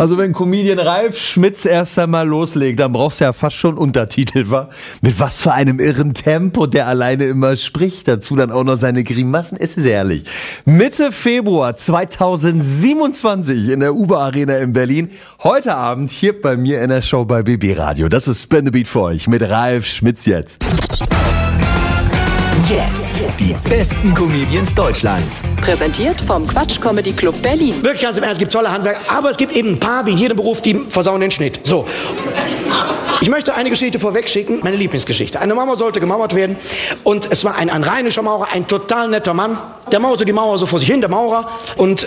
Also wenn Comedian Ralf Schmitz erst einmal loslegt, dann brauchst du ja fast schon Untertitel, wa? Mit was für einem irren Tempo der alleine immer spricht. Dazu dann auch noch seine Grimassen. Es ist ehrlich. Mitte Februar 2027 in der Uber Arena in Berlin. Heute Abend hier bei mir in der Show bei BB Radio. Das ist Spin the Beat für euch mit Ralf Schmitz jetzt. Jetzt die besten Comedians Deutschlands. Präsentiert vom Quatsch Comedy Club Berlin. Wirklich ganz im Ernst, es gibt tolle Handwerker, aber es gibt eben ein paar, wie in jedem Beruf, die versauen den Schnitt. So. Ich möchte eine Geschichte vorwegschicken, meine Lieblingsgeschichte. Eine Mauer sollte gemauert werden und es war ein rheinischer Maurer, ein total netter Mann. Der mauerte die Mauer so vor sich hin, der Maurer. Und